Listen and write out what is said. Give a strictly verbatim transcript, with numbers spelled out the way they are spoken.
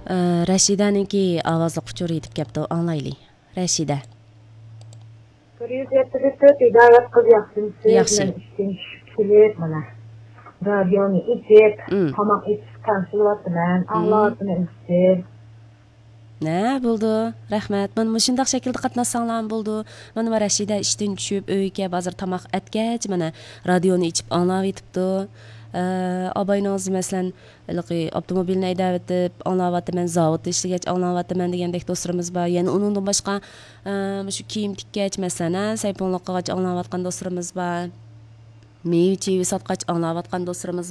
Rashidaniki ovozli quchur yetib kelibdi, anglayli. Rashida. bir yuz yetmish to'rt idorat qiz yaxshimisiz? Yaxshi. Men ishdan tushib kelib mana radioni ichib, Mm. tomoq ichib tanishlayapman, Mm. anglayapman ishib. Ne bo'ldi? Rahmat. Men mushundaq shaklda qatnassanglar bo'ldi. Mana va Rashida ishdan tushib uyga hozir tomoq atgach, mana radioni ichib anglab yetibdi. Abaynoz masalan, ilqi avtomobilni haydab anglayapman, zavodda ishlagach anglayapman degandek do'stlarimiz bor. Yana uningdan boshqa shu kiyim tikkach masalan, sayponliq qilgach anglayotgan do'stlarimiz bor. Meyve sotqach anglayotgan do'stlarimiz